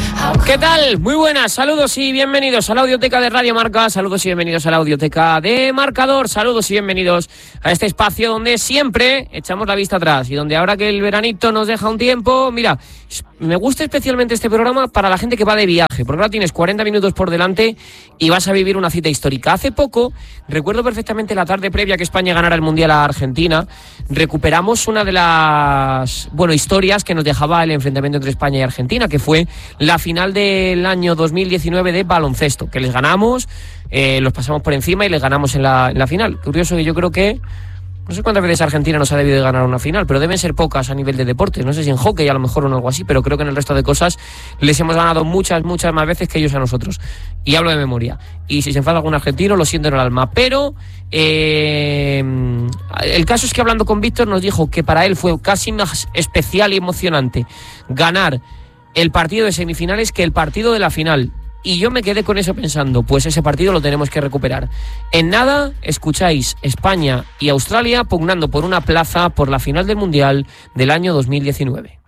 ¿Qué tal? Muy buenas, saludos y bienvenidos a la audioteca de Radio Marca, saludos y bienvenidos a la audioteca de Marcador, saludos y bienvenidos a este espacio donde siempre echamos la vista atrás y donde ahora que el veranito nos deja un tiempo, mira, me gusta especialmente este programa para la gente que va de viaje, porque ahora tienes 40 minutos por delante y vas a vivir una cita histórica. Hace poco, recuerdo perfectamente la tarde previa que España ganara el Mundial a Argentina, recuperamos una de las, historias que nos dejaba el enfrentamiento entre España y Argentina, que fue la final del año 2019 de baloncesto, que les ganamos, los pasamos por encima y les ganamos en la final. Curioso que yo creo que no sé cuántas veces Argentina nos ha debido de ganar una final, pero deben ser pocas a nivel de deportes. No sé si en hockey a lo mejor o en algo así, pero creo que en el resto de cosas les hemos ganado muchas más veces que ellos a nosotros. Y hablo de memoria. Y si se enfada algún argentino, lo siento en el alma. Pero el caso es que hablando con Víctor nos dijo que para él fue casi más especial y emocionante ganar el partido de semifinales que el partido de la final. Y yo me quedé con eso pensando, pues ese partido lo tenemos que recuperar. En nada, escucháis España y Australia pugnando por una plaza por la final del Mundial del año 2019.